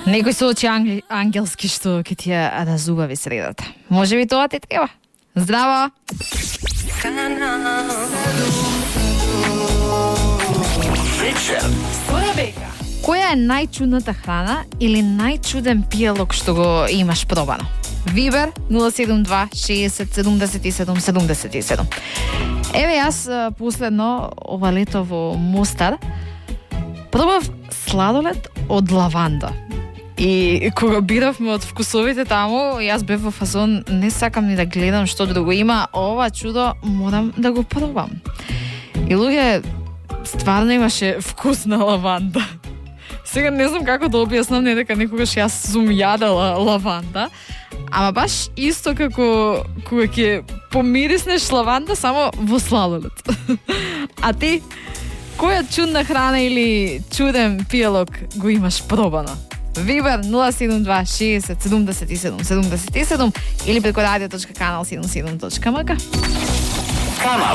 Некој со очи ангелски што ќе ти ја разубави средата. Може би тоа ти треба. Здраво! Која е најчудната храна или најчуден пијалок што го имаш пробано? Вибер 072 60 77 77. Еве јас последно ова лето во Мостар пробав сладолед од лаванда. И кога биравме од вкусовите таму, јас бев во фазон, не сакам ни да гледам што друго има, ова чудо морам да го пробам. И луѓе, стварно имаше вкус на лаванда. Сега не знам како да објаснам, не дека некогаш јас сум јадела лаванда, ама баш исто како кога ќе помириснеш лаванда само во сладолед. А ти, која чудна храна или чуден пијалок го имаш пробано? Вибер 072 60 77 77 или преку radio.kanal77.mk. Канал